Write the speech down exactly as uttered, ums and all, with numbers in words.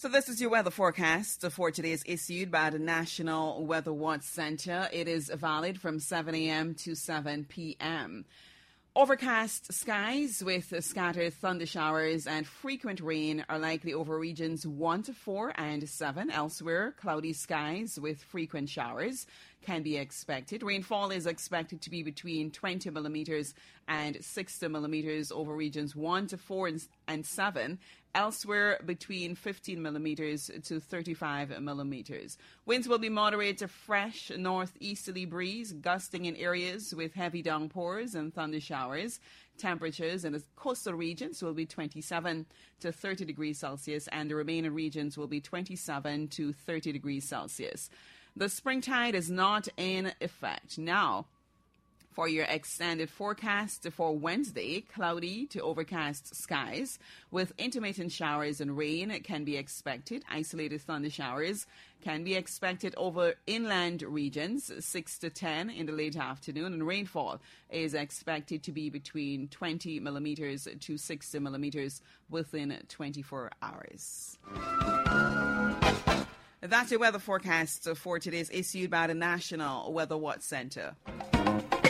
So this is your weather forecast for today. Is issued by the National Weather Watch Center. It is valid from seven a.m. to seven p.m. Overcast skies with scattered thunder showers and frequent rain are likely over regions one to four and seven. Elsewhere, cloudy skies with frequent showers can be expected. Rainfall is expected to be between twenty millimeters and sixty millimeters over regions one to four and seven. Elsewhere, between fifteen millimeters to thirty-five millimeters. Winds will be moderate to fresh northeasterly breeze, gusting in areas with heavy downpours and thunder showers. Temperatures in the coastal regions will be twenty-seven to thirty degrees Celsius, and the remaining regions will be twenty-seven to thirty degrees Celsius. The spring tide is not in effect now. For your extended forecast for Wednesday, cloudy to overcast skies with intermittent showers and rain can be expected. Isolated thunder showers can be expected over inland regions, six to ten in the late afternoon, and rainfall is expected to be between twenty millimeters to sixty millimeters within twenty-four hours. That's your weather forecast for today's issued by the National Weather Watch Center.